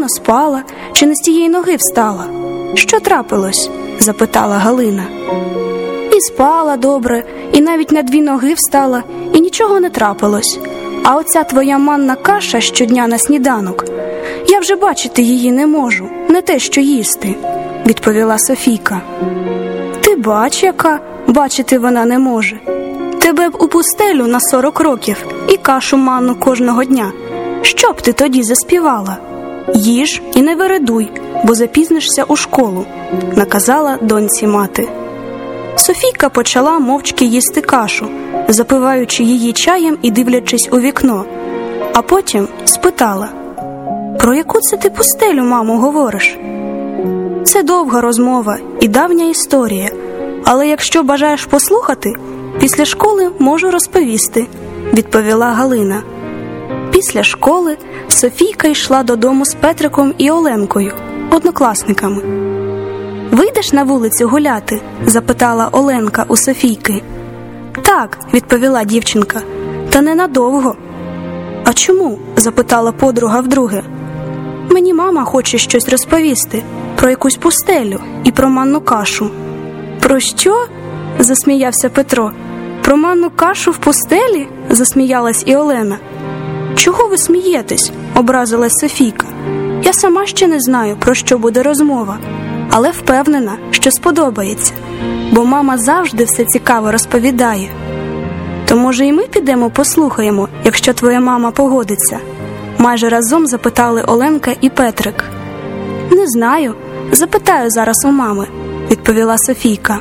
погано спала чи не з тієї ноги встала? Що трапилось? Запитала Галина. І спала добре, і навіть на 2 ноги встала, і нічого не трапилось. А оця твоя манна каша щодня на сніданок, я вже бачити її не можу, не те, що їсти, відповіла Софійка. Ти бач, яка бачити вона не може. Тебе б у пустелю на 40 років і кашу манну кожного дня. Що б ти тоді заспівала? Їж і не вередуй, бо запізнишся у школу, наказала доньці мати. Софійка почала мовчки їсти кашу, запиваючи її чаєм і дивлячись у вікно. А потім спитала: про яку це ти пустелю, мамо, говориш? Це довга розмова і давня історія, але якщо бажаєш послухати, після школи можу розповісти, відповіла Галина. Після школи Софійка йшла додому з Петриком і Оленкою, однокласниками. «Вийдеш на вулицю гуляти?» – запитала Оленка у Софійки. «Так», – відповіла дівчинка, – «та ненадовго». «А чому?» – запитала подруга вдруге. «Мені мама хоче щось розповісти, про якусь пустелю і про манну кашу». «Про що?» – засміявся Петро. «Про манну кашу в пустелі?» – засміялась і Олена. «Чого ви смієтесь?» – образилась Софійка. «Я сама ще не знаю, про що буде розмова, але впевнена, що сподобається, бо мама завжди все цікаво розповідає. То, може, і ми підемо послухаємо, якщо твоя мама погодиться?» Майже разом запитали Оленка і Петрик. «Не знаю, запитаю зараз у мами», – відповіла Софійка.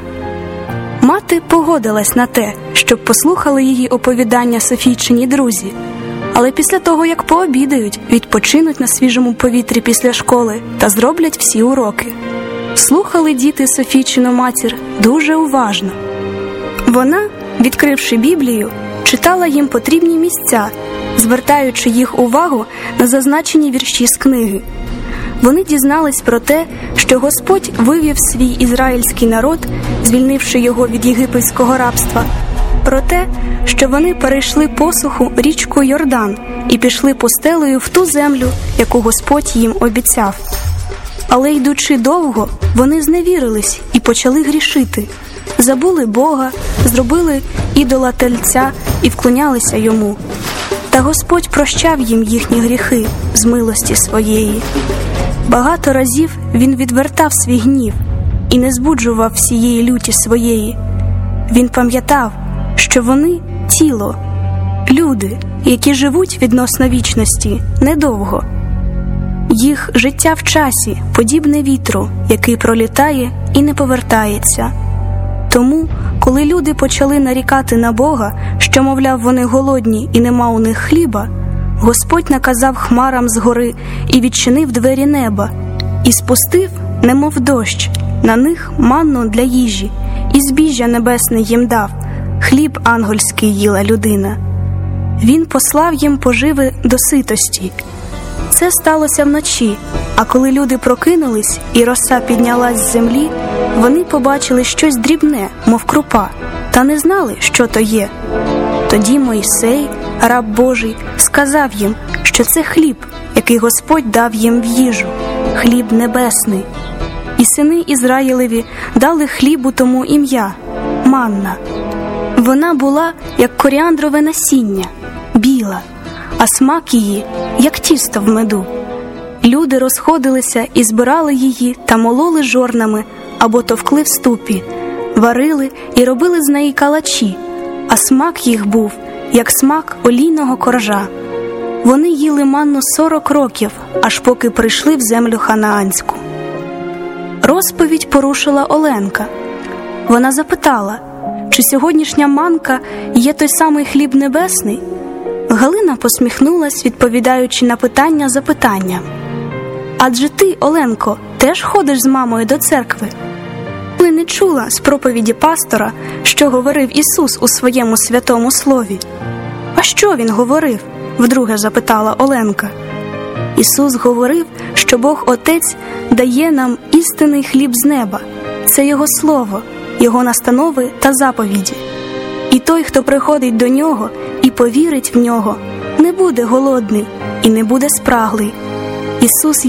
Мати погодилась на те, щоб послухали її оповідання Софійчині друзі. Але після того, як пообідають, відпочинуть на свіжому повітрі після школи та зроблять всі уроки. Слухали діти Софійчину матір дуже уважно. Вона, відкривши Біблію, читала їм потрібні місця, звертаючи їх увагу на зазначені вірші з книги. Вони дізнались про те, що Господь вивів свій ізраїльський народ, звільнивши його від єгипетського рабства, про те, що вони перейшли посуху річку Йордан і пішли пустелею в ту землю, яку Господь їм обіцяв. Але йдучи довго, вони зневірились і почали грішити. Забули Бога, зробили ідола тельця і вклонялися йому. Та Господь прощав їм їхні гріхи з милості своєї. Багато разів Він відвертав свій гнів і не збуджував всієї люті своєї. Він пам'ятав, що вони – тіло, люди, які живуть відносно вічності недовго. Їх життя в часі подібне вітру, який пролітає і не повертається. Тому, коли люди почали нарікати на Бога, що, мовляв, вони голодні і нема у них хліба, Господь наказав хмарам згори і відчинив двері неба, і спустив, немов дощ, на них манну для їжі, і збіжжя небесне їм дав, хліб ангельський їла людина. Він послав їм поживи до ситості. Це сталося вночі, а коли люди прокинулись і роса піднялась з землі, вони побачили щось дрібне, мов крупа, та не знали, що то є. Тоді Мойсей, раб Божий, сказав їм, що це хліб, який Господь дав їм в їжу, хліб небесний. І сини Ізраїлеві дали хлібу тому ім'я – манна. Вона була, як коріандрове насіння, біла, а смак її, як тісто в меду. Люди розходилися і збирали її та мололи жорнами або товкли в ступі, варили і робили з неї калачі, а смак їх був, як смак олійного коржа. Вони їли манну 40 років, аж поки прийшли в землю ханаанську. Розповідь порушила Оленка. Вона запитала, чи сьогоднішня манка є той самий хліб небесний? Галина посміхнулась, відповідаючи на питання запитанням. «Адже ти, Оленко, теж ходиш з мамою до церкви? Ти не чула з проповіді пастора, що говорив Ісус у своєму святому слові?» «А що Він говорив?» – вдруге запитала Оленка. «Ісус говорив, що Бог Отець дає нам істинний хліб з неба. Це Його Слово, Його настанови та заповіді. І той, хто приходить до Нього і повірить в Нього, не буде голодний і не буде спраглий. Ісус